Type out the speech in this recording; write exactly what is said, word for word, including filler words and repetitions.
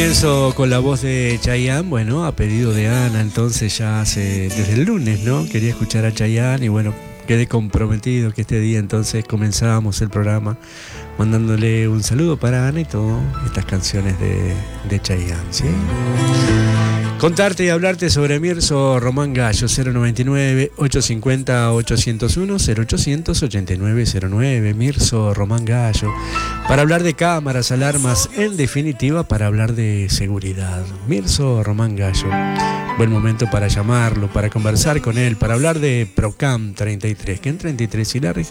Comienzo con la voz de Chayanne, bueno, a pedido de Ana, entonces ya hace, desde el lunes, ¿no? Quería escuchar a Chayanne y bueno, quedé comprometido que este día entonces comenzábamos el programa mandándole un saludo para Ana y todas estas canciones de, de Chayanne, ¿sí? Contarte y hablarte sobre Mirso Román Gallo, cero noventa y nueve, ochocientos cincuenta, ochocientos uno, cero ochocientos, ochenta y nueve cero nueve, Mirso Román Gallo, para hablar de cámaras, alarmas, en definitiva para hablar de seguridad. Mirso Román Gallo, buen momento para llamarlo, para conversar con él, para hablar de Procam treinta y tres, que en treinta y tres y la